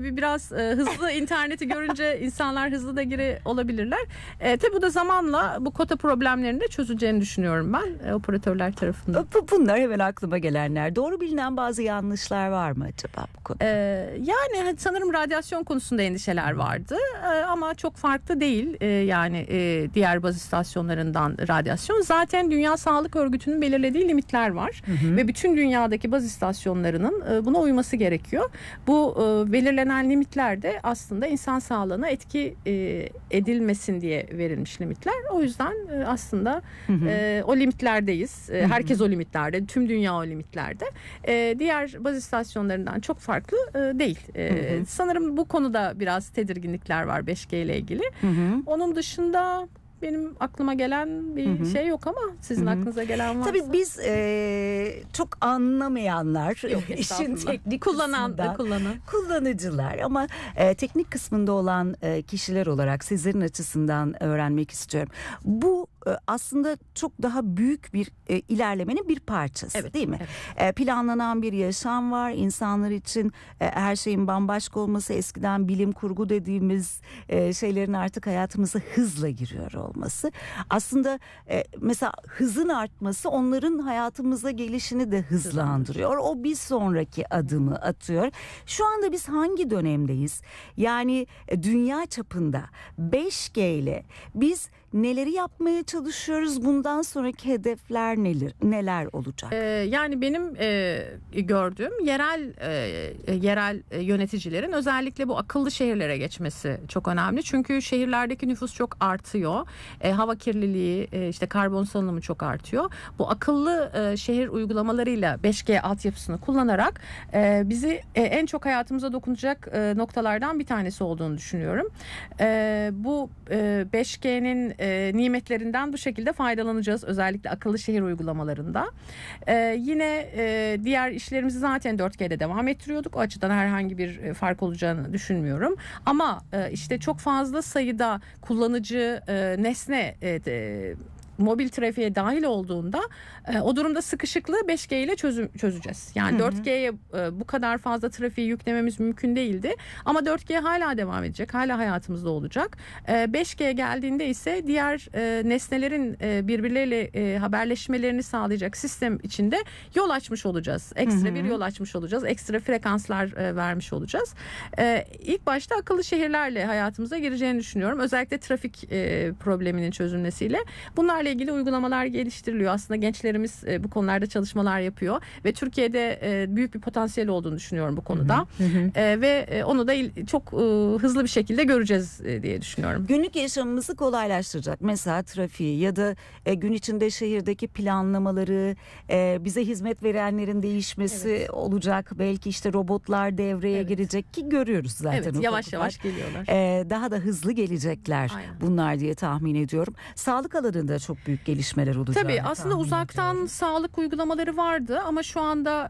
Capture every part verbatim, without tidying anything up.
tabii biraz e, hızlı interneti görünce insanlar hızlı da giri olabilirler. E, tabii bu da zamanla bu kota problemlerinin de çözüleceğini düşünüyorum ben e, operatörler tarafından. Bunlar hemen aklıma gelenler. Doğru bilinen bazı yanlışlar var mı acaba bu konuda? E, yani sanırım radyasyon konusunda endişeler vardı e, ama çok farklı değil e, yani e, diğer baz istasyonlarından radyasyon. Zaten Dünya Sağlık Örgütü'nün belirlediği limitler var hı hı. ve bütün dünyadaki baz istasyonlarının e, buna uyması gerekiyor. Bu e, belirlenen limitler de aslında insan sağlığına etki e, edilmesin diye verilmiş limitler. O yüzden e, aslında hı hı. E, o limitlerdeyiz. E, herkes hı hı. o limitlerde, tüm dünya o limitlerde. E, diğer baz istasyonlarından çok farklı e, değil. E, hı hı. Sanırım bu konuda biraz tedirginlikler var beş G ile ilgili. Hı hı. Onun dışında benim aklıma gelen bir hı hı. şey yok ama sizin hı hı. aklınıza gelen varsa. Tabii biz e, çok anlamayanlar, yok, işin teknik kullanan, kısmında, kullanan. kullanıcılar ama e, teknik kısmında olan e, kişiler olarak sizlerin açısından öğrenmek istiyorum. Bu e, aslında çok daha büyük bir e, ilerlemenin bir parçası, evet, değil mi? Evet. E, planlanan bir yaşam var. İnsanlar için e, her şeyin bambaşka olması, eskiden bilim kurgu dediğimiz e, şeylerin artık hayatımıza hızla giriyor olması. Aslında e, mesela hızın artması onların hayatımıza gelişini de hızlandırıyor. O bir sonraki adımı atıyor. Şu anda biz hangi dönemdeyiz? Yani e, dünya çapında beş G ile biz neleri yapmaya çalışıyoruz? Bundan sonraki hedefler neler, neler olacak? Ee, yani benim e, gördüğüm yerel e, yerel yöneticilerin özellikle bu akıllı şehirlere geçmesi çok önemli. Çünkü şehirlerdeki nüfus çok artıyor. E, hava kirliliği, e, işte karbon salınımı çok artıyor. Bu akıllı e, şehir uygulamalarıyla beş G altyapısını kullanarak e, bizi e, en çok hayatımıza dokunacak e, noktalardan bir tanesi olduğunu düşünüyorum. E, bu e, beş G'nin e, nimetlerinden bu şekilde faydalanacağız. Özellikle akıllı şehir uygulamalarında. E, yine e, diğer işlerimizi zaten dört G'de devam ettiriyorduk. O açıdan herhangi bir fark olacağını düşünmüyorum. Ama e, işte çok fazla sayıda kullanıcı e, nesne e, de, mobil trafiğe dahil olduğunda e, o durumda sıkışıklığı beş G ile çözüm, çözeceğiz. Yani hı hı. dört G'ye e, bu kadar fazla trafiği yüklememiz mümkün değildi. Ama dört G hala devam edecek. Hala hayatımızda olacak. E, beş G geldiğinde ise diğer e, nesnelerin e, birbirleriyle e, haberleşmelerini sağlayacak sistem içinde yol açmış olacağız. Ekstra hı hı. bir yol açmış olacağız. Ekstra frekanslar e, vermiş olacağız. E, ilk başta akıllı şehirlerle hayatımıza gireceğini düşünüyorum. Özellikle trafik e, probleminin çözülmesiyle. Bunlar ile ilgili uygulamalar geliştiriliyor. Aslında gençlerimiz e, bu konularda çalışmalar yapıyor ve Türkiye'de e, büyük bir potansiyel olduğunu düşünüyorum bu konuda. Hı hı. E, ve e, onu da il, çok e, hızlı bir şekilde göreceğiz e, diye düşünüyorum. Günlük yaşamımızı kolaylaştıracak. Mesela trafiği ya da e, gün içinde şehirdeki planlamaları, e, bize hizmet verenlerin değişmesi evet. olacak. Belki işte robotlar devreye evet. girecek ki görüyoruz zaten. Evet, yavaş yavaş geliyorlar. E, daha da hızlı gelecekler Aynen. bunlar diye tahmin ediyorum. Sağlık alanında çok büyük gelişmeler olacak. Tabii aslında uzaktan ediyorum. Sağlık uygulamaları vardı ama şu anda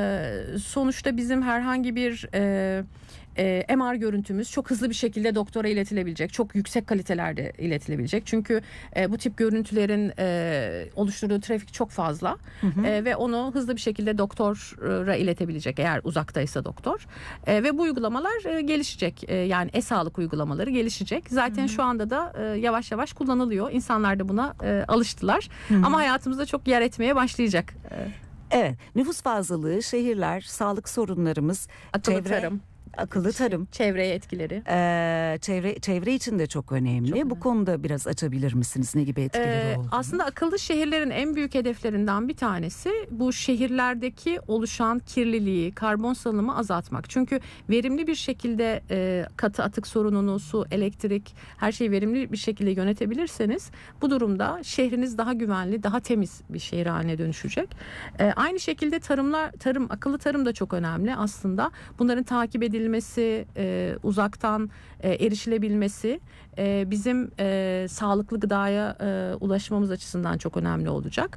e, sonuçta bizim herhangi bir e, E, M R görüntümüz çok hızlı bir şekilde doktora iletilebilecek. Çok yüksek kalitelerde iletilebilecek. Çünkü e, bu tip görüntülerin e, oluşturduğu trafik çok fazla. Hı hı. E, ve onu hızlı bir şekilde doktora iletebilecek eğer uzaktaysa doktor. E, ve bu uygulamalar e, gelişecek. E, yani e-sağlık uygulamaları gelişecek. Zaten hı hı. şu anda da e, yavaş yavaş kullanılıyor. İnsanlar da buna e, alıştılar. Hı hı. Ama hayatımızda çok yer etmeye başlayacak. E, evet. Nüfus fazlalığı, şehirler, sağlık sorunlarımız, akıllı çevre... tarım. Akıllı tarım, çevreye etkileri, ee, çevre çevre için de çok önemli. Çok Bu önemli. Konuda biraz açabilir misiniz? Ne gibi etkileri ee, oldu? Aslında akıllı şehirlerin en büyük hedeflerinden bir tanesi bu şehirlerdeki oluşan kirliliği, karbon salınımı azaltmak. Çünkü verimli bir şekilde e, katı atık sorununu, su, elektrik, her şeyi verimli bir şekilde yönetebilirseniz bu durumda şehriniz daha güvenli, daha temiz bir şehir haline dönüşecek. E, aynı şekilde tarımlar, tarım, akıllı tarım da çok önemli aslında. Bunların takip edilmesi edilmesi, e, uzaktan e, erişilebilmesi e, bizim e, sağlıklı gıdaya e, ulaşmamız açısından çok önemli olacak.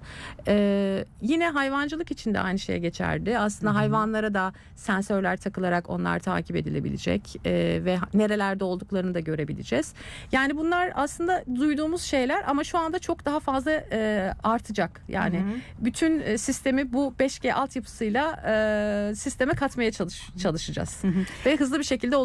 E, yine hayvancılık için de aynı şey geçerli. Aslında Hı-hı. hayvanlara da sensörler takılarak onlar takip edilebilecek e, ve nerelerde olduklarını da görebileceğiz. Yani bunlar aslında duyduğumuz şeyler ama şu anda çok daha fazla e, artacak. Yani Hı-hı. bütün e, sistemi bu beş G altyapısıyla e, sisteme katmaya çalış, çalışacağız. Hı-hı. Ve hızlı bir şekilde